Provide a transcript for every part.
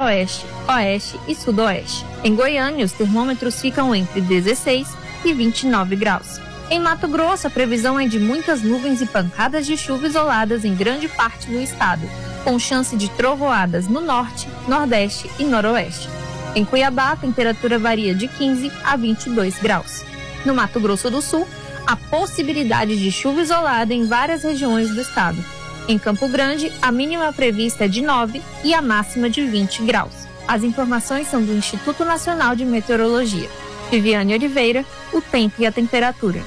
centro-oeste, oeste e sudoeste. Em Goiânia, os termômetros ficam entre 16 e 29 graus. Em Mato Grosso, a previsão é de muitas nuvens e pancadas de chuva isoladas em grande parte do estado, com chance de trovoadas no norte, nordeste e noroeste. Em Cuiabá, a temperatura varia de 15 a 22 graus. No Mato Grosso do Sul, há possibilidade de chuva isolada em várias regiões do estado. Em Campo Grande, a mínima prevista é de 9 e a máxima de 20 graus. As informações são do Instituto Nacional de Meteorologia. Viviane Oliveira, o tempo e a temperatura.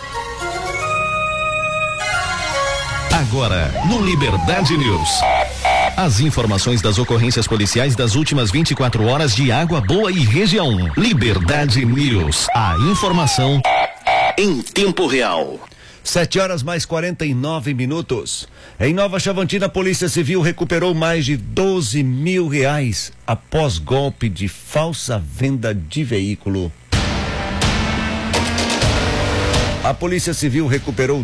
Agora, no Liberdade News. As informações das ocorrências policiais das últimas 24 horas de Água Boa e região. Liberdade News. A informação em tempo real. 7h mais 49. Em Nova Chavantina, a Polícia Civil recuperou mais de R$12 mil após golpe de falsa venda de veículo. A Polícia Civil recuperou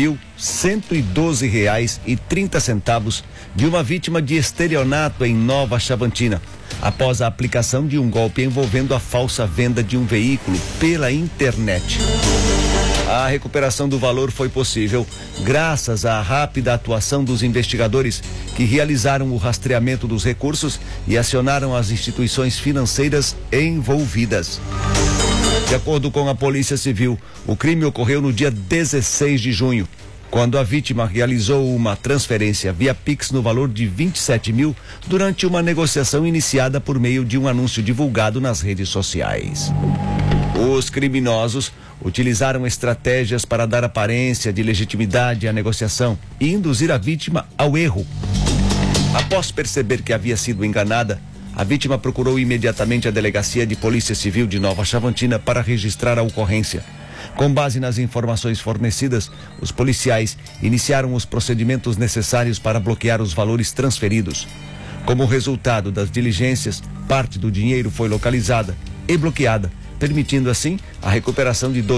R$12.112,30 de uma vítima de estelionato em Nova Chavantina, após a aplicação de um golpe envolvendo a falsa venda de um veículo pela internet. A recuperação do valor foi possível graças à rápida atuação dos investigadores que realizaram o rastreamento dos recursos e acionaram as instituições financeiras envolvidas. De acordo com a Polícia Civil, o crime ocorreu no dia 16 de junho, quando a vítima realizou uma transferência via Pix no valor de R$27 mil durante uma negociação iniciada por meio de um anúncio divulgado nas redes sociais. Os criminosos utilizaram estratégias para dar aparência de legitimidade à negociação e induzir a vítima ao erro. Após perceber que havia sido enganada, a vítima procurou imediatamente a Delegacia de Polícia Civil de Nova Chavantina para registrar a ocorrência. Com base nas informações fornecidas, os policiais iniciaram os procedimentos necessários para bloquear os valores transferidos. Como resultado das diligências, parte do dinheiro foi localizada e bloqueada, permitindo assim a recuperação de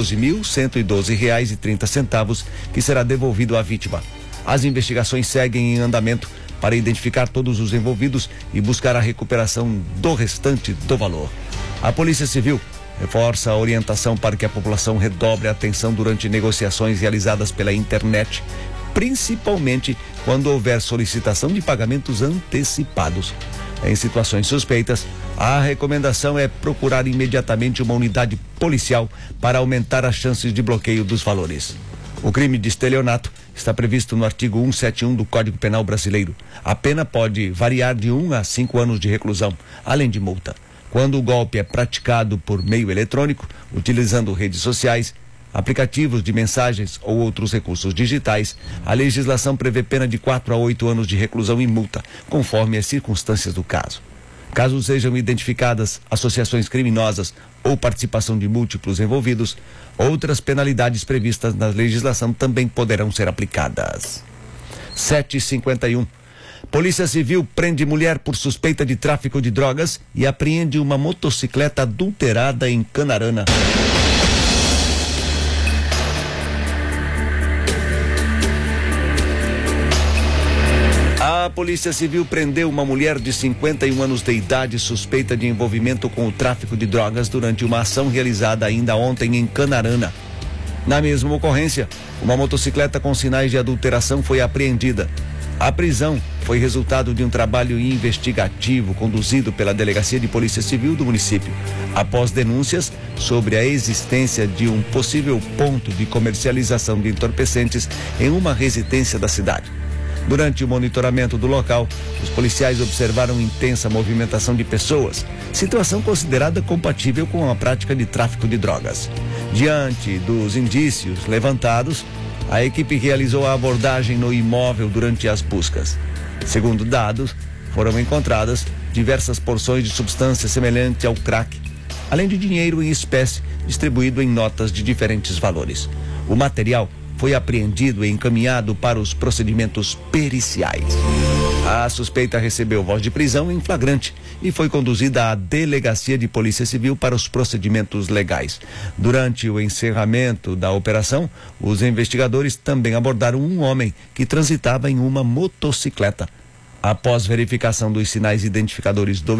R$12.112,30, que será devolvido à vítima. As investigações seguem em andamento para identificar todos os envolvidos e buscar a recuperação do restante do valor. A Polícia Civil reforça a orientação para que a população redobre a atenção durante negociações realizadas pela internet, principalmente quando houver solicitação de pagamentos antecipados. Em situações suspeitas, a recomendação é procurar imediatamente uma unidade policial para aumentar as chances de bloqueio dos valores. O crime de estelionato está previsto no artigo 171 do Código Penal Brasileiro. A pena pode variar de 1 a 5 anos de reclusão, além de multa. Quando o golpe é praticado por meio eletrônico, utilizando redes sociais, aplicativos de mensagens ou outros recursos digitais, a legislação prevê pena de 4 a 8 anos de reclusão e multa, conforme as circunstâncias do caso. Caso sejam identificadas associações criminosas ou participação de múltiplos envolvidos, outras penalidades previstas na legislação também poderão ser aplicadas. 7h51. Polícia Civil prende mulher por suspeita de tráfico de drogas e apreende uma motocicleta adulterada em Canarana. A Polícia Civil prendeu uma mulher de 51 anos de idade suspeita de envolvimento com o tráfico de drogas durante uma ação realizada ainda ontem em Canarana. Na mesma ocorrência, uma motocicleta com sinais de adulteração foi apreendida. A prisão foi resultado de um trabalho investigativo conduzido pela Delegacia de Polícia Civil do município, após denúncias sobre a existência de um possível ponto de comercialização de entorpecentes em uma residência da cidade. Durante o monitoramento do local, os policiais observaram intensa movimentação de pessoas, situação considerada compatível com a prática de tráfico de drogas. Diante dos indícios levantados, a equipe realizou a abordagem no imóvel durante as buscas. Segundo dados, foram encontradas diversas porções de substância semelhante ao crack, além de dinheiro em espécie distribuído em notas de diferentes valores. O material foi apreendido e encaminhado para os procedimentos periciais. A suspeita recebeu voz de prisão em flagrante e foi conduzida à Delegacia de Polícia Civil para os procedimentos legais. Durante o encerramento da operação, os investigadores também abordaram um homem que transitava em uma motocicleta. Após verificação dos sinais identificadores do